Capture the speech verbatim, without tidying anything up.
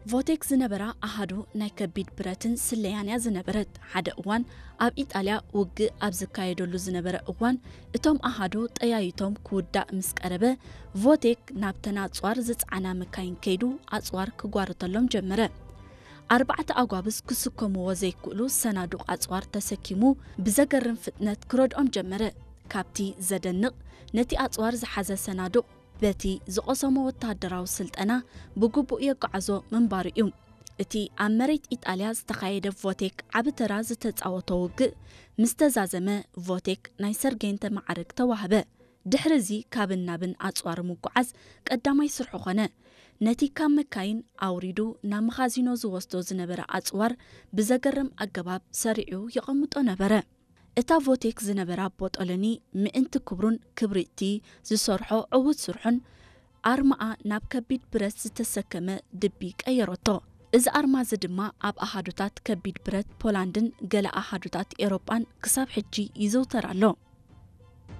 ቮቴክ ዝነበራ ኣሃዱ ናይ ከቢድ ብረትን ስለያንያ ዝነበረት ሓደ እዋን ኣብ ኢጣልያ ውግእ ኣብ ዝካየደሉ ዝነበረ እዋን እቶም ኣሃዱ ጠያይቶም ክውዳእ ምስ ቀረበ ቮቴክ ናብ ተናጽዋር ዝጽዓና መካይን ከይዱ ኣጽዋር ክጓርተሎም ጀመረ። ኣርባዕተ ኣጓብስ ክስከምዎ ዘይክእሉ ሰናዱቕ ኣጽዋር ተሰኪሙ ብዘገርም ፍጥነት ክረድኦም ጀመረ። ካብቲ ዘደንቕ ነቲ ኣጽዋር ዝሓዘ ሰናዱቕ በቲ ዝቆሰሞ ወታደራዊ ስልጠና ብግቡእ የጓዓዞ ምንባሩ እዩ። እቲ ኣብ መሬት ኢጣልያ ዝተኻየደ ቮቴክ ዓብተራ ዝተጻወቶ ውግእ ምስ ተዛዘመ ቮቴክ ናይ ሰርጌንተ ማዕረግ ተዋህበ። ድሕሪዚ ካብን ናብን ኣጽዋር ምጓዓዝ ቀዳማይ ስርሑ ኾነ። ነቲ ካብ መካይን ኣውሪዱ ናብ መኻዚኖ ዝወስዶ ዝነበረ ኣጽዋር ብዘገርም ኣገባብ ሰሪዑ ይቐምጦ ነበረ። እታ ቮቴክ ዝነበራ ቦጦለኒ ምእንቲ ክብሩን ክብሪእቲ ዝሰርሖ ዕውት ስርሑን ኣርማኣ ናብ ከቢድ ብረት ዝተሰከመ ድቢ ቀየረቶ። እዚ ኣርማ እዚ ድማ ኣብ ኣሃዱታት ከቢድ ብረት ፖላንድን ገለ ኣሃዱታት ኤሮጳን ክሳብ ሕጂ ይዘውተር ኣሎ።